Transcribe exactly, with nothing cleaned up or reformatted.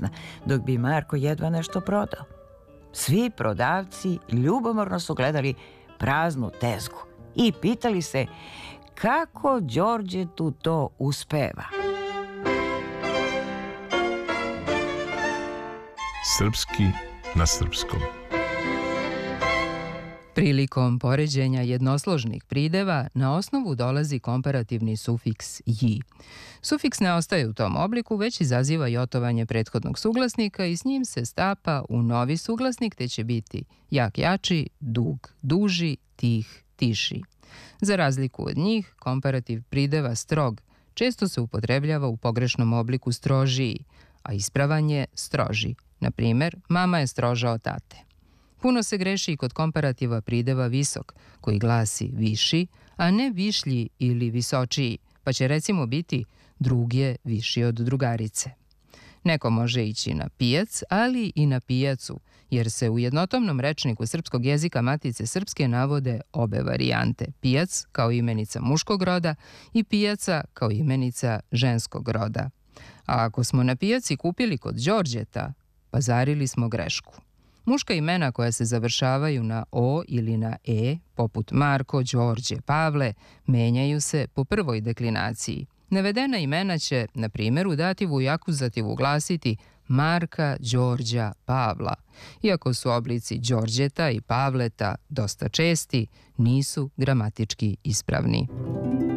prazna, dok bi Marko jedva nešto prodao. Svi prodavci ljubomorno su gledali praznu tezgu i pitali se kako Đorđetu to uspeva. Srpski na srpskom. Prilikom poređenja jednosložnih prideva na osnovu dolazi komparativni sufiks -ji. Sufiks ne ostaje u tom obliku, već izaziva jotovanje prethodnog suglasnika i s njim se stapa u novi suglasnik, te će biti jak jači, dug duži, tih tiši. Za razliku od njih, komparativ prideva strog često se upotrebljava u pogrešnom obliku strožiji, a ispravan je stroži. Na primjer, mama je stroža od tate. Puno se greši i kod komparativa prideva visok, koji glasi viši, a ne višlji ili visočiji, pa će recimo biti drug je viši od drugarice. Neko može ići na pijac, ali i na pijacu, jer se u jednotomnom rečniku srpskog jezika Matice Srpske navode obe varijante, pijac kao imenica muškog roda i pijaca kao imenica ženskog roda. A ako smo na pijaci kupili kod Đorđeta, pazarili smo grešku. Muška imena koja se završavaju na o ili na e, poput Marko, Đorđe, Pavle, menjaju se po prvoj deklinaciji. Navedena imena će, na primjer, u dativu i akuzativu glasiti Marka, Đorđa, Pavla. Iako su oblici Đorđeta i Pavleta dosta česti, nisu gramatički ispravni.